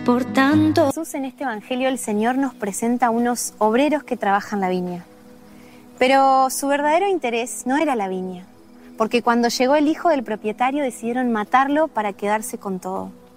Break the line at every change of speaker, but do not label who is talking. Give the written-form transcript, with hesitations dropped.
por tanto.
Jesús, en este evangelio el Señor nos presenta a unos obreros que trabajan la viña. Pero su verdadero interés no era la viña, porque cuando llegó el hijo del propietario decidieron matarlo para quedarse con todo.